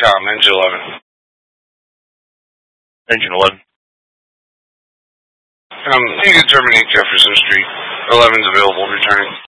Engine 11. Engine 11. You can terminate Jefferson Street. 11's available, returning.